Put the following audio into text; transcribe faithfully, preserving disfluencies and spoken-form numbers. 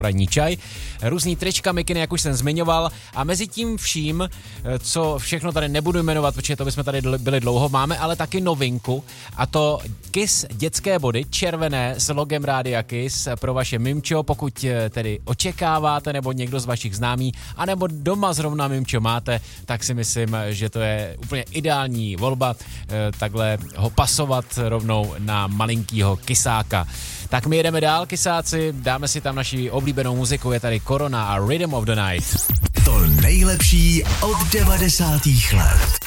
ranní čaj, různý trička, mikiny, jak už jsem zmiňoval, a mezi tím vším, co všechno tady nebudu jmenovat, protože to bychom tady byli dlouho, máme ale taky novinku, a to Kiss dětské body, červené s logem Rádia Kiss pro vaše mimčo, pokud tedy očekáváte, nebo někdo z vašich známí, anebo doma zrovna mimčo máte, tak si myslím, že to je úplně ideální volba, takhle ho pasovat rovnou na malinkýho kysáka. Tak my jedeme dál, kysáci, dáme si tam naši oblíbenou muziku, je tady Korona a Rhythm of the Night. To nejlepší od devadesátých let.